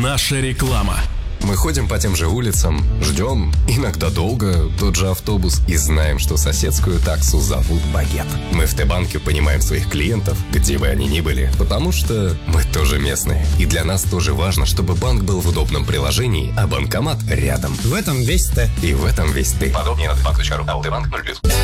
Наша реклама. Мы ходим по тем же улицам, ждем, иногда долго, тот же автобус, и знаем, что соседскую таксу зовут Багет. Мы в Т-банке понимаем своих клиентов, где бы они ни были, потому что мы тоже местные. И для нас тоже важно, чтобы банк был в удобном приложении, а банкомат рядом. В этом весь Т. И в этом весь ты. Подробнее на tbank.ru. АО Т-банк 0+.